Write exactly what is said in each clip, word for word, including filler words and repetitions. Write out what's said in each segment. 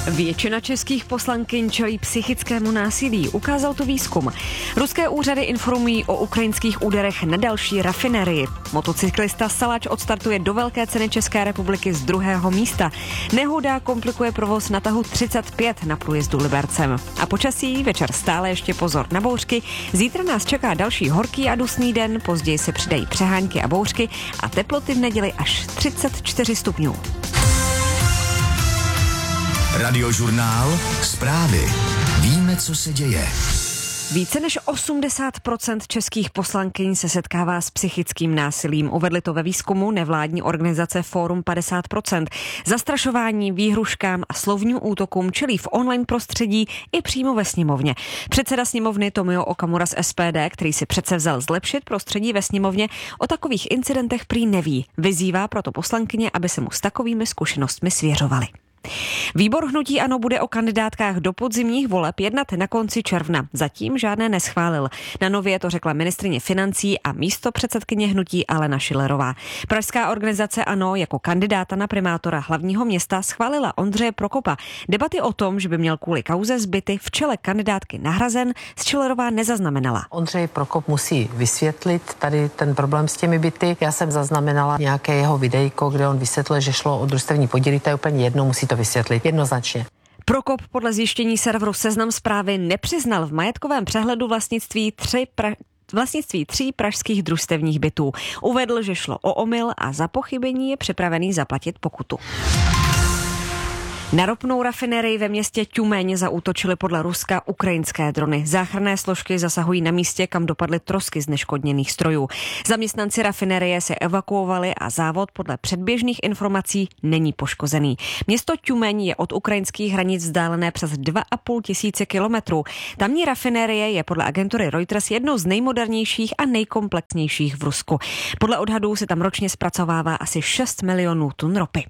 Většina českých poslankyň čelí psychickému násilí, ukázal to výzkum. Ruské úřady informují o ukrajinských úderech na další rafinerii. Motocyklista Salač odstartuje do velké ceny České republiky z druhého místa. Nehoda komplikuje provoz na tahu třicet pět na průjezdu Libercem. A počasí, večer stále ještě pozor na bouřky. Zítra nás čeká další horký a dusný den, později se přidají přehánky a bouřky a teploty v neděli až třicet čtyři stupňů. Radiožurnál, zprávy. Víme, co se děje. Více než osmdesát procent českých poslankyň se setkává s psychickým násilím. Uvedli to ve výzkumu nevládní organizace Fórum padesát procent. Zastrašování, výhruškám a slovním útokům čelí v online prostředí i přímo ve sněmovně. Předseda sněmovny Tomio Okamura z S P D, který si přece vzal zlepšit prostředí ve sněmovně, o takových incidentech prý neví. Vyzývá proto poslankyně, aby se mu s takovými zkušenostmi svěřovali. Výbor hnutí ANO bude o kandidátkách do podzimních voleb jednat na konci června. Zatím žádné neschválil. Na Nově to řekla ministryně financí a místopředsedkyně hnutí Alena Schillerová. Pražská organizace ANO jako kandidáta na primátora hlavního města schválila Ondřeje Prokopa. Debaty o tom, že by měl kvůli kauze zbyty v čele kandidátky nahrazen, Schillerová nezaznamenala. Ondřej Prokop musí vysvětlit tady ten problém s těmi byty. Já jsem zaznamenala nějaké jeho videjko, kde on vysvětlil, že šlo o družstevní podíly, to je úplně jedno, musí to vysvětlit jednoznačně. Prokop podle zjištění serveru Seznam Zprávy nepřiznal v majetkovém přehledu vlastnictví tři pra... vlastnictví tří pražských družstevních bytů. Uvedl, že šlo o omyl a za pochybení je připravený zaplatit pokutu. Na ropnou rafinerii ve městě Tjumeň zaútočily podle Ruska ukrajinské drony. Záchranné složky zasahují na místě, kam dopadly trosky zneškodněných strojů. Zaměstnanci rafinerie se evakuovali a závod podle předběžných informací není poškozený. Město Tjumeň je od ukrajinských hranic vzdálené přes dva a půl tisíce kilometrů. Tamní rafinerie je podle agentury Reuters jednou z nejmodernějších a nejkomplexnějších v Rusku. Podle odhadů se tam ročně zpracovává asi šest milionů tun ropy.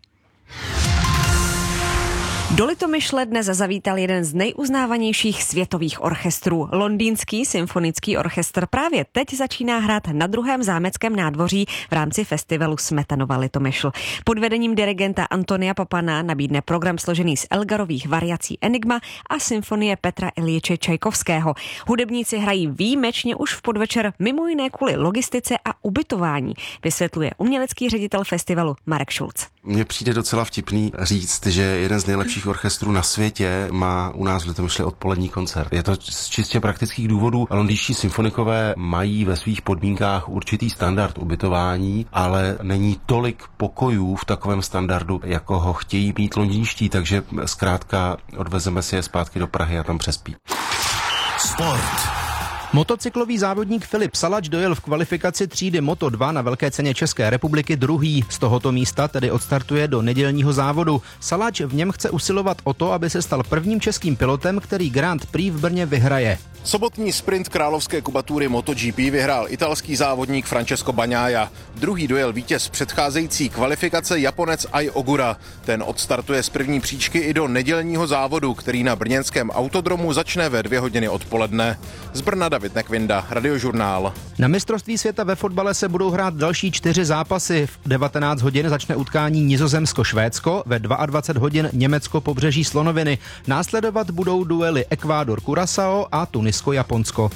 Do Litomyšle dnes zavítal jeden z nejuznávanějších světových orchestrů. Londýnský symfonický orchestr právě teď začíná hrát na druhém zámeckém nádvoří v rámci festivalu Smetanova Litomyšl. Pod vedením dirigenta Antonia Papana nabídne program složený z Elgarových variací Enigma a symfonie Petra Iljiče Čajkovského. Hudebníci hrají výjimečně už v podvečer mimo jiné kvůli logistice a ubytování, vysvětluje umělecký ředitel festivalu Marek Šulc. Mně přijde docela vtipný říct, že jeden z nejlepších orchestrů na světě má u nás v Litomyšli odpolední koncert. Je to z čistě praktických důvodů. Londýnští symfonikové mají ve svých podmínkách určitý standard ubytování, ale není tolik pokojů v takovém standardu, jako ho chtějí mít londýnští, takže zkrátka odvezeme si je zpátky do Prahy a tam přespí. Sport. Motocyklový závodník Filip Salač dojel v kvalifikaci třídy Moto dva na velké ceně České republiky druhý. Z tohoto místa tedy odstartuje do nedělního závodu. Salač v něm chce usilovat o to, aby se stal prvním českým pilotem, který Grand Prix v Brně vyhraje. Sobotní sprint královské kubatury MotoGP vyhrál italský závodník Francesco Bagnaia. Druhý dojel vítěz předcházející kvalifikace Japonec Ai Ogura. Ten odstartuje z první příčky i do nedělního závodu, který na brněnském autodromu začne ve dvě hodiny odpoledne. Z Brna David Nekvinda, Radiožurnál. Na mistrovství světa ve fotbale se budou hrát další čtyři zápasy. V devatenáct hodin začne utkání Nizozemsko-Švédsko, ve dvacet dva hodin Německo-Pobřeží Slonoviny. Následovat budou duely Ekvádor-Curaçao a Tunisko-Japonsko.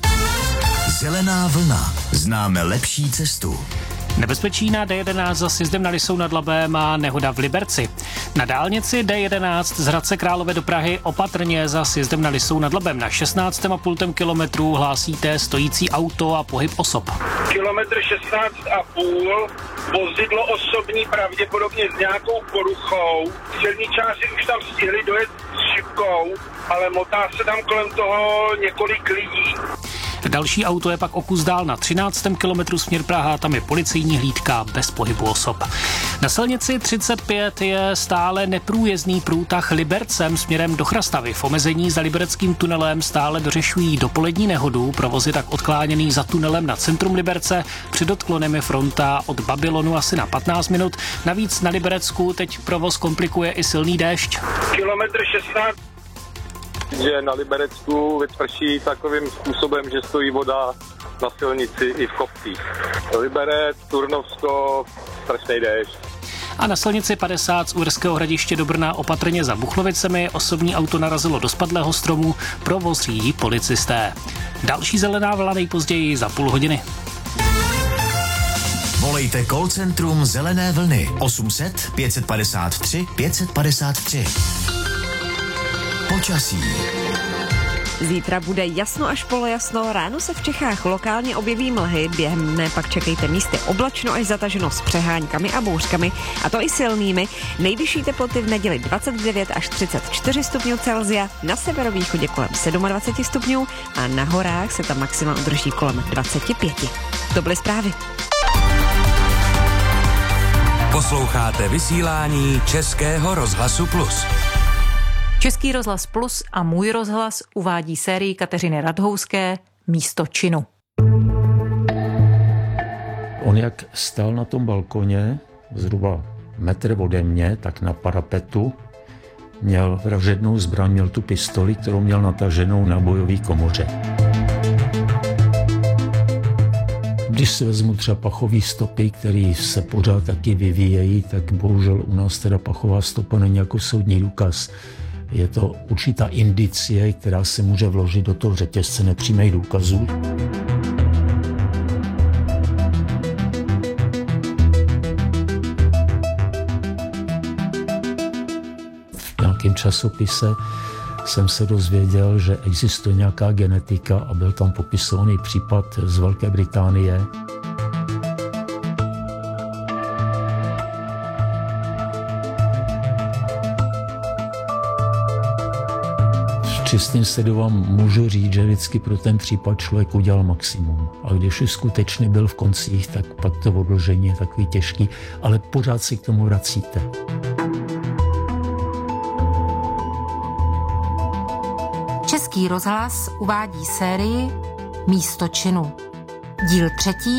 Zelená vlna. Známe lepší cestu. Nebezpečí na D jedenáct za sjezdem na Lysou nad Labem a nehoda v Liberci. Na dálnici D jedenáct z Hradce Králové do Prahy opatrně za sjezdem na Lysou nad Labem. Na šestnáct a půl kilometru hlásíte stojící auto a pohyb osob. Kilometr šestnáct a půl, vozidlo osobní pravděpodobně s nějakou poruchou. Silničáři už tam stihli dojet s šipkou, ale motá se tam kolem toho několik lidí. Další auto je pak o kus dál na třináctém kilometru směr Praha, tam je policejní hlídka bez pohybu osob. Na silnici třicet pět je stále neprůjezdný průtah Libercem směrem do Chrastavy. V omezení za libereckým tunelem stále dořešují dopolední nehodu, provoz je tak odkláněný za tunelem na centrum Liberce, před odklonem je fronta od Babylonu asi na patnáct minut. Navíc na Liberecku teď provoz komplikuje i silný déšť. Kilometr šestnáct. Že na Liberecku prší takovým způsobem, že stojí voda na silnici i v kopcích. Liberec, Turnovsko, strašný déšť. A na silnici padesát z Uherského Hradiště do Brna opatrně za Buchlovicemi osobní auto narazilo do spadlého stromu, provoz řídí policisté. Další zelená vlna nejpozději za půl hodiny. Volejte call centrum Zelené vlny osm set pět padesát tři pět padesát tři. Počasí. Zítra bude jasno až polojasno, ráno se v Čechách lokálně objeví mlhy, během dne pak čekejte místy oblačno až zataženo s přeháňkami a bouřkami, a to i silnými. Nejvyšší teploty v neděli dvacet devět až třicet čtyři stupňů Celsia, na severovýchodě kolem dvacet sedm stupňů a na horách se tam maxima udrží kolem dvacet pět. To byly zprávy. Posloucháte vysílání Českého rozhlasu Plus. Český rozhlas Plus a Můj rozhlas uvádí sérii Kateřiny Radhouské Místo činu. On jak stál na tom balkoně, zhruba metr ode mě, tak na parapetu, měl vražednou zbraň, měl tu pistoli, kterou měl nataženou na bojový komoře. Když si vezmu třeba pachové stopy, které se pořád taky vyvíjejí, tak bohužel u nás teda pachová stopa není jako soudní důkaz. Je to určitá indicie, která se může vložit do toho řetězce nepřímých důkazů. V nějakém časopise jsem se dozvěděl, že existuje nějaká genetika a byl tam popisovaný případ z Velké Británie. V čistém sledu vám můžu říct, že vždycky pro ten případ člověk udělal maximum. A když už skutečně byl v koncích, tak pak to odložení je takový těžký, ale pořád si k tomu vracíte. Český rozhlas uvádí sérii Místo činu. Díl třetí.